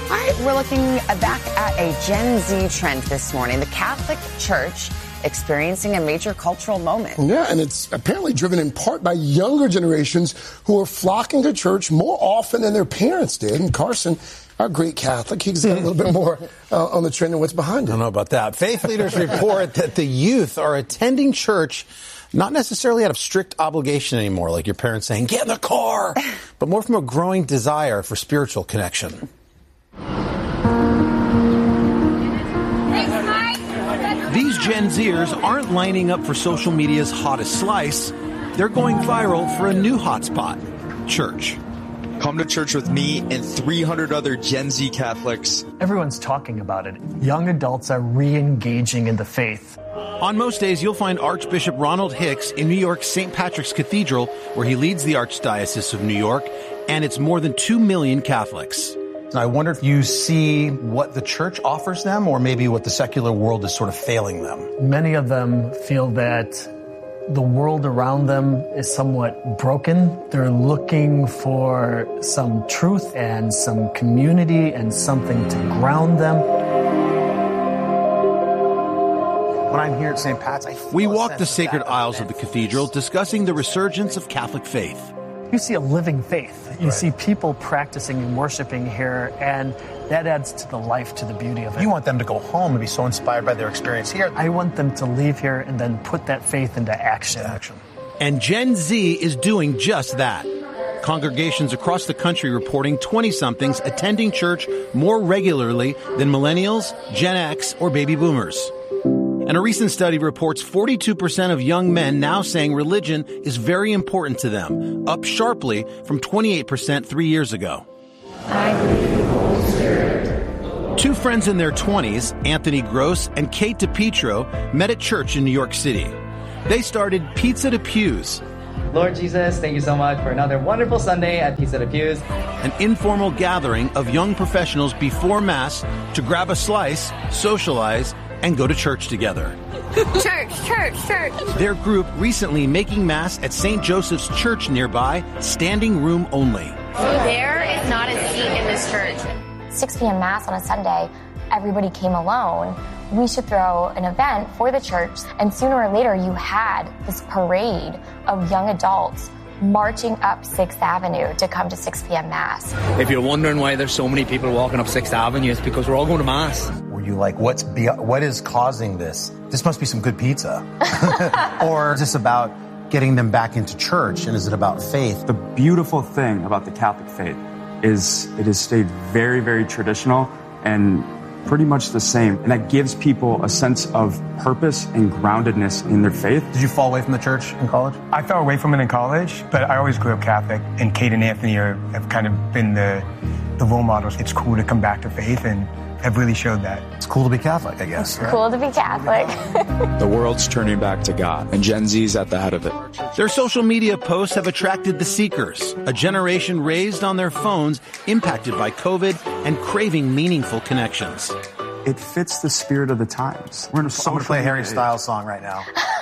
All right, we're looking back at a Gen Z trend this morning. The Catholic Church experiencing a major cultural moment. Yeah, and it's apparently driven in part by younger generations who are flocking to church more often than their parents did. And Carson, our great Catholic, he's got a little bit more on the trend and what's behind it. I don't know about that. Faith leaders report that the youth are attending church not necessarily out of strict obligation anymore, like your parents saying, get in the car, but more from a growing desire for spiritual connection. These Gen Zers aren't lining up for social media's hottest slice. They're going viral for a new hotspot, church. Come to church with me and 300 other Gen Z Catholics. Everyone's talking about it. Young adults are re-engaging in the faith. On most days, you'll find Archbishop Ronald Hicks in New York's St. Patrick's Cathedral, where he leads the Archdiocese of New York, and it's more than 2 million Catholics. I wonder if you see what the church offers them or maybe what the secular world is sort of failing them. Many of them feel that the world around them is somewhat broken. They're looking for some truth and some community and something to ground them. When I'm here at St. Pat's, we walk the sacred aisles of the cathedral discussing the resurgence of Catholic faith. You see a living faith. You see people practicing and worshiping here, and that adds to the life, to the beauty of it. You want them to go home and be so inspired by their experience here. I want them to leave here and then put that faith into action. And Gen Z is doing just that. Congregations across the country reporting 20-somethings attending church more regularly than millennials, Gen X, or baby boomers. And a recent study reports 42% of young men now saying religion is very important to them, up sharply from 28% 3 years ago. I believe in the Holy Spirit. Two friends in their 20s, Anthony Gross and Kate DiPietro, met at church in New York City. They started Pizza to Pews. Lord Jesus, thank you so much for another wonderful Sunday at Pizza to Pews. An informal gathering of young professionals before Mass to grab a slice, socialize, and go to church together. Church. Their group recently making Mass at St. Joseph's Church nearby, standing room only. So there is not a seat in this church. 6 p.m. Mass on a Sunday, everybody came alone. We should throw an event for the church, and sooner or later you had this parade of young adults marching up 6th Avenue to come to 6 p.m. Mass. If you're wondering why there's so many people walking up 6th Avenue, it's because we're all going to Mass. Were you like, what is causing this? This must be some good pizza. Or is this about getting them back into church, and is it about faith? The beautiful thing about the Catholic faith is it has stayed very, very traditional and pretty much the same. And that gives people a sense of purpose and groundedness in their faith. Did you fall away from the church in college? I fell away from it in college, but I always grew up Catholic. And Kate and Anthony have kind of been the role models. It's cool to come back to faith and have really showed that. It's cool to be Catholic, I guess. It's cool to be Catholic. The world's turning back to God, and Gen Z's at the head of it. Their social media posts have attracted the seekers, a generation raised on their phones, impacted by COVID, and craving meaningful connections. It fits the spirit of the times. We're in a social I'm going to play a Harry Styles song right now.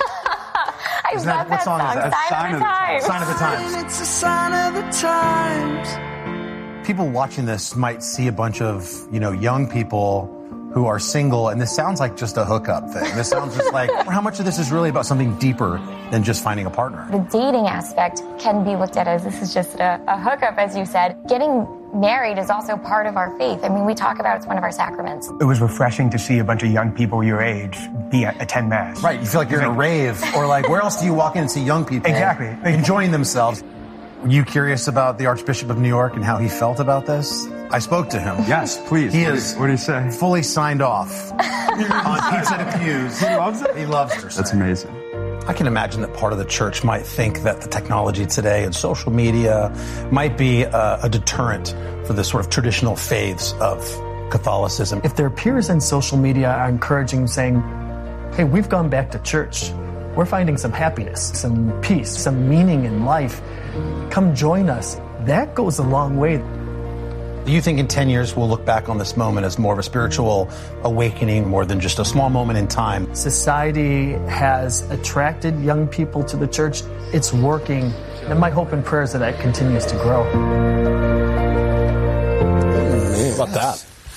I love that what song song. is that? Sign of the Times. Sign of the Times. It's a sign of the times. People watching this might see a bunch of, young people who are single, and this sounds like just a hookup thing. This sounds just like, how much of this is really about something deeper than just finding a partner? The dating aspect can be looked at as this is just a hookup, as you said. Getting married is also part of our faith. I mean, we talk about it's one of our sacraments. It was refreshing to see a bunch of young people your age attend Mass. Right, you feel like you're in a rave, or like, where else do you walk in and see young people enjoying themselves? Were you curious about the Archbishop of New York and how he felt about this? I spoke to him. Yes, please. What did he say? Fully signed off on Pizza to Pews. He loves it? He loves her. That's amazing. I can imagine that part of the church might think that the technology today and social media might be a deterrent for the sort of traditional faiths of Catholicism. If their peers in social media are encouraging, saying, hey, we've gone back to church, we're finding some happiness, some peace, some meaning in life, come join us, that goes a long way. Do you think in 10 years we'll look back on this moment as more of a spiritual awakening, more than just a small moment in time? Society has attracted young people to the church. It's working. And my hope and prayer is that continues to grow. How about that?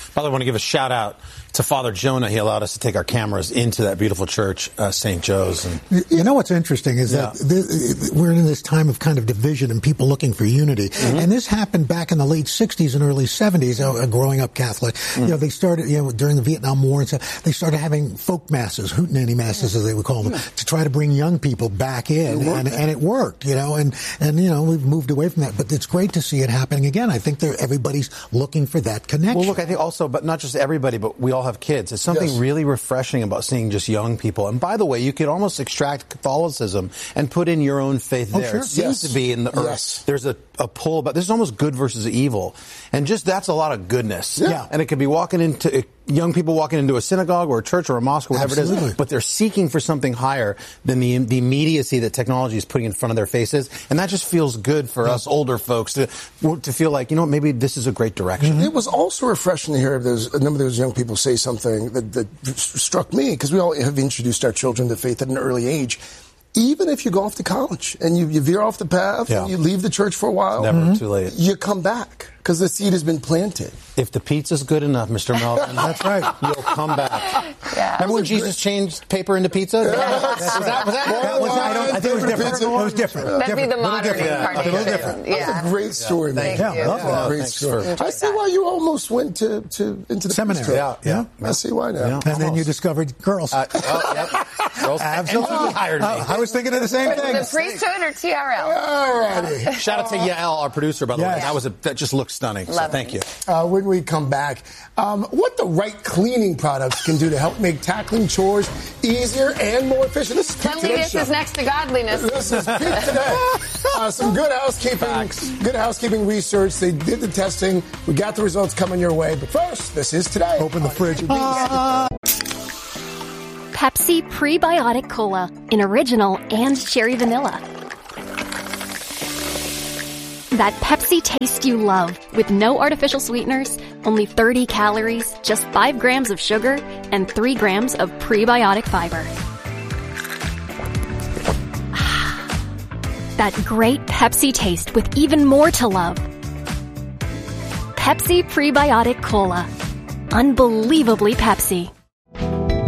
By the way, I want to give a shout out to Father Jonah. He allowed us to take our cameras into that beautiful church, St. Joe's. And you know what's interesting is that we're in this time of kind of division and people looking for unity. Mm-hmm. And this happened back in the late 60s and early 70s, growing up Catholic. Mm-hmm. You know, they started, during the Vietnam War and stuff, they started having folk masses, hootenanny masses as they would call them, to try to bring young people back in. And it worked, and we've moved away from that. But it's great to see it happening again. I think everybody's looking for that connection. Well, look, I think also, but not just everybody, but we all have kids. It's something really refreshing about seeing just young people. And by the way, you could almost extract Catholicism and put in your own faith there. Sure. It seems to be in the earth. Yes. There's a pull about, this is almost good versus evil. And just that's a lot lot of goodness. Yeah. And it could be young people walking into a synagogue or a church or a mosque or whatever it is, but they're seeking for something higher than the immediacy that technology is putting in front of their faces. And that just feels good for us older folks to feel like, maybe this is a great direction. Mm-hmm. It was also refreshing to hear a number of those young people say something that struck me, because we all have introduced our children to faith at an early age. Even if you go off to college and you veer off the path and you leave the church for a while, it's never too late. You come back because the seed has been planted. If the pizza's good enough, Mr. Melvin, that's right. You'll come back. Yeah. Remember when Jesus changed paper into pizza? I think it was different. It was different. That'd be the modern incarnation. A little different. That's a great story, man. Thank you. Great story. I see why you almost went into the seminary. Yeah. I see why now. Yeah. And then you discovered girls. Girls absolutely hired me. I was thinking of the same thing. The priesthood or TRL? All righty. Shout out to Yael, our producer, by the way. That just looks stunning. So thank you. When we come back, what the right cleaning products can do to help make tackling chores easier and more efficient. This is Cleanliness is next to godliness. This is Peak Today. Some good housekeeping research. They did the testing. We got the results coming your way. But first, this is Today. Open the fridge. Pepsi Prebiotic Cola in original and cherry vanilla. That Pepsi taste you love, with no artificial sweeteners, only 30 calories, just 5 grams of sugar, and 3 grams of prebiotic fiber. That great Pepsi taste with even more to love. Pepsi Prebiotic Cola. Unbelievably Pepsi.